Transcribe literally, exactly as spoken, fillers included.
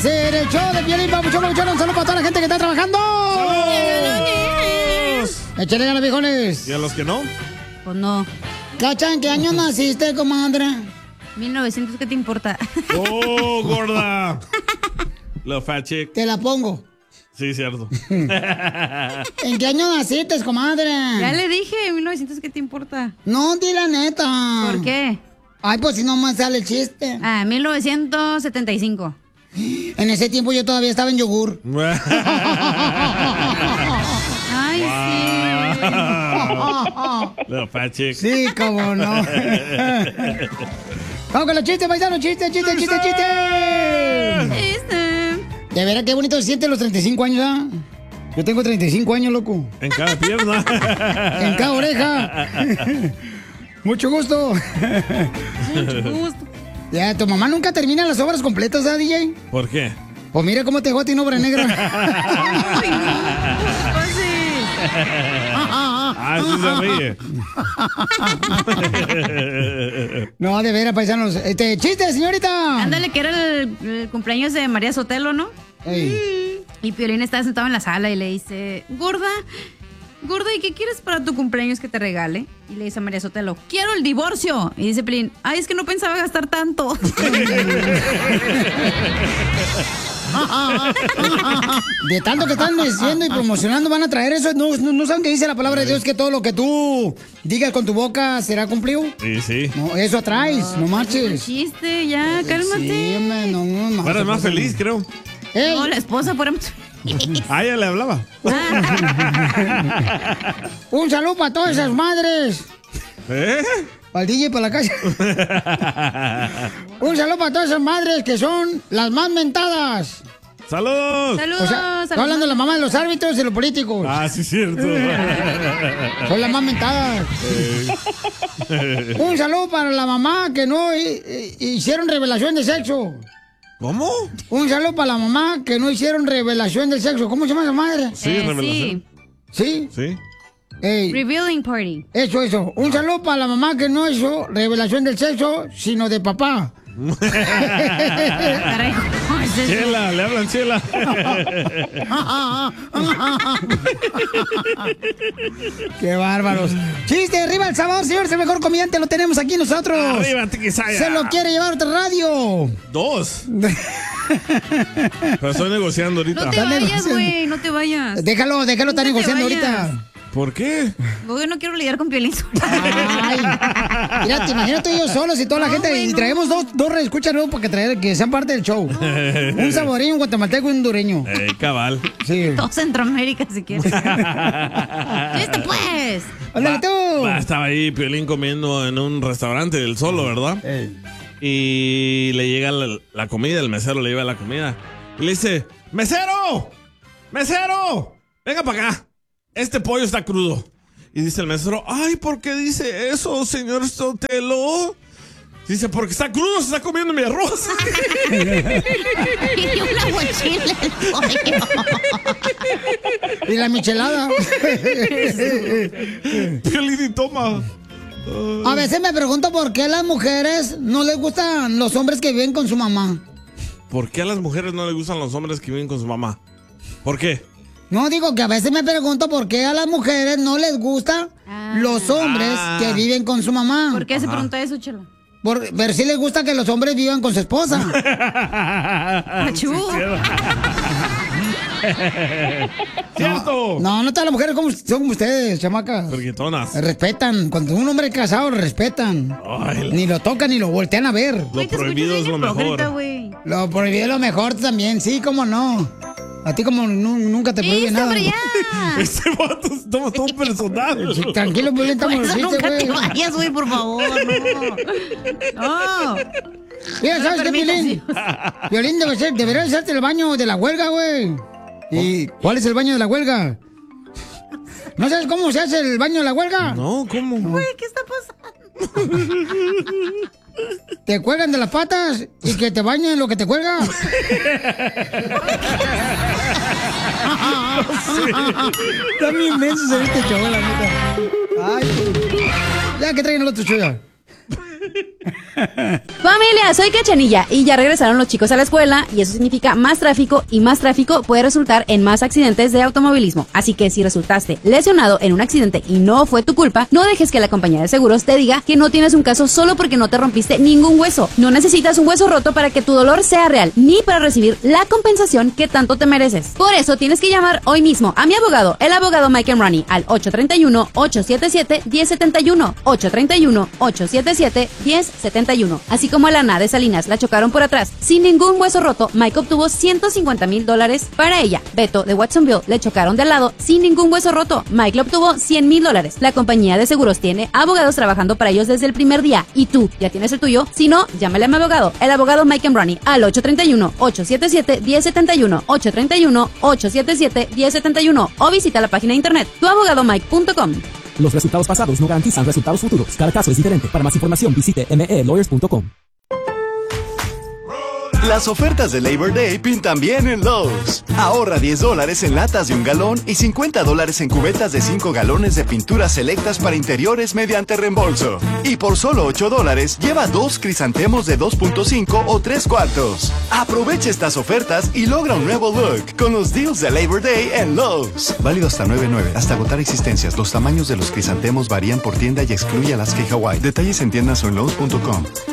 En el show de Piolín, papuchón, papuchón, un saludo para toda la gente que está trabajando. Échale ganas, viejones. ¿Y a los que no? Pues no. Cacha, ¿en qué año naciste, comadre? mil novecientos, ¿qué te importa? ¡Oh, gorda! Little fat chick. Te la pongo. Sí, cierto. ¿En qué año naciste, comadre? Ya le dije, mil novecientos, ¿qué te importa? No, di la neta. ¿Por qué? Ay, pues si no más sale el chiste. Ah, mil novecientos setenta y cinco. En ese tiempo yo todavía estaba en yogur. Ay, sí. Little fat chick. Sí, cómo no. Vamos con los chistes, paisano, chiste, chiste, chiste, chiste. Chiste. De veras, qué bonito se siente los treinta y cinco años, ¿ah? Yo tengo treinta y cinco años, loco. En cada pierna. En cada oreja. Mucho gusto. Mucho gusto. Ya, tu mamá nunca termina las obras completas, ¿ah, D J? ¿Por qué? Pues mira cómo te dejó a ti en obra negra. Ay, no. Pues sí. Ah, sí se ríe. No, de veras, paisanos. Este, chiste, señorita. Ándale, que era el, el cumpleaños de María Sotelo, ¿no? Ey. Y Piolín estaba sentado en la sala y le dice, gorda, gorda, ¿y qué quieres para tu cumpleaños que te regale? Y le dice a María Sotelo, quiero el divorcio. Y dice Piolín, ay, es que no pensaba gastar tanto. De tanto que están diciendo y promocionando van a traer eso. No, no, no saben que dice la palabra de Dios que todo lo que tú digas con tu boca será cumplido. Sí, sí. No, eso atraes, no, no marches. Chiste, ya, cálmate. Sí, hombre, no, no, no. Eres más feliz, creo. Ey. No, la esposa fuera... Ah, ella le hablaba. Un saludo para todas esas madres. ¿Eh? Para el D J, para la casa. Un saludo para todas esas madres que son las más mentadas. ¡Saludos! Saludos. O sea, estoy hablando de la mamá de los árbitros y los políticos. Ah, sí, cierto. Son las más mentadas. Eh. Un saludo para la mamá que no hi- hi- hicieron revelación de sexo. ¿Cómo? Un saludo para la mamá que no hicieron revelación del sexo. ¿Cómo se llama esa madre? Sí, Eh, revelación. ¿Sí? Sí. Ey, Revealing party. eso, eso. Un saludo para la mamá que no hizo revelación del sexo, sino de papá. Caray, ¿cómo es eso? Chela, le hablan Chela. ¡Qué bárbaros! ¡Chiste! ¡Arriba El Sabor, señor! ¡Es el mejor comediante! ¡Lo tenemos aquí nosotros! Arriba, Tiquisaya. ¡Se lo quiere llevar a otra radio! Dos. Pero estoy negociando ahorita. No te Están vayas, negociando. güey, no te vayas. Déjalo, déjalo, está No te negociando vayas. ahorita. ¿Por qué? Yo no quiero lidiar con Piolín. Ay, mira, te imaginas tú y yo solos y toda la No, gente. güey, y no. traemos dos, dos reescuchas nuevos para que, traer, que sean parte del show. Un saboreño, un guatemalteco y un hondureño. Eh, cabal. Sí. Todo Centroamérica, si quieres. ¡Chiste, pues! ¡Ándale tú! Va, estaba ahí Piolín comiendo en un restaurante del Solo, ¿verdad? Ey. Y le llega la, la comida, el mesero le lleva la comida. Y le dice, ¡mesero! ¡Mesero! Venga para acá. Este pollo está crudo. Y dice el mesero, ay, ¿por qué dice eso, señor Sotelo? Dice, porque está crudo, se está comiendo mi arroz. Y una mochila el pollo. Y la michelada. Piolín y toma. A veces me pregunto por qué a las mujeres no les gustan los hombres que viven con su mamá. ¿Por qué a las mujeres no les gustan los hombres que viven con su mamá? ¿Por qué? No, digo que a veces me pregunto por qué a las mujeres no les gustan Ah. los hombres Ah. que viven con su mamá. ¿Por qué se Ajá. pregunta eso, chelo? Por, pero sí les gusta que los hombres vivan con su esposa. Achú. ¡Cierto! No, no todas las mujeres como, son como ustedes, chamacas. Friquitonas. Respetan. Cuando un hombre es casado, lo respetan. Ay, la- Ni lo tocan ni lo voltean a ver. Lo Güey, te prohibido escuchas es lo bien hipócrita, mejor. güey. Lo prohibido es lo mejor también, sí, cómo no. A ti como nu- nunca te prohíbe ¡Listo, nada. hombre, ya! Este vato se toma todo personal. Sí, tranquilo, pues estamos Por los eso chistes, nunca te güey. vayas, güey, por favor, no. No. Mira, ¿sabes qué, permitas, Violín? Violín debe ser, debería hacerte el baño de la huelga, güey. ¿Y cuál es el baño de la huelga? ¿No sabes cómo se hace el baño de la huelga? No, ¿cómo? Güey, ¿qué está pasando? Te cuelgan de las patas y que te bañen lo que te cuelga. Está bien inmenso este show, la neta. Ay, ya que traigan el otro show ya. Familia, soy Cachanilla y ya regresaron los chicos a la escuela y eso significa más tráfico y más tráfico puede resultar en más accidentes de automovilismo. Así que si resultaste lesionado en un accidente y no fue tu culpa, no dejes que la compañía de seguros te diga que no tienes un caso solo porque no te rompiste ningún hueso. No necesitas un hueso roto para que tu dolor sea real, ni para recibir la compensación que tanto te mereces. Por eso tienes que llamar hoy mismo a mi abogado, el abogado Mike Emrani, al ocho tres uno, ocho siete siete, uno cero siete uno, ocho tres uno, ocho siete siete, uno cero siete uno. Así como a Lana de Salinas la chocaron por atrás sin ningún hueso roto, Mike obtuvo ciento cincuenta mil dólares para ella. Beto de Watsonville le chocaron de al lado sin ningún hueso roto, Mike le obtuvo cien mil dólares. La compañía de seguros tiene abogados trabajando para ellos desde el primer día y tú ya tienes el tuyo. Si no, llámale a mi abogado, el abogado Mike Emrani, al ocho tres uno, ocho siete siete, uno cero siete uno, ocho tres uno, ocho siete siete, uno cero siete uno o visita la página de internet tu abogado mike punto com. Los resultados pasados no garantizan resultados futuros. Cada caso es diferente. Para más información visite m e lawyers punto com. Las ofertas de Labor Day pintan bien en Lowe's. Ahorra diez dólares en latas de un galón y cincuenta dólares en cubetas de cinco galones de pinturas selectas para interiores mediante reembolso. Y por solo ocho dólares, lleva dos crisantemos de dos punto cinco o tres cuartos. Aprovecha estas ofertas y logra un nuevo look con los deals de Labor Day en Lowe's. Válido hasta nueve nueve, hasta agotar existencias. Los tamaños de los crisantemos varían por tienda y excluye Alaska y Hawái. Detalles en tiendas o en Lowe's punto com.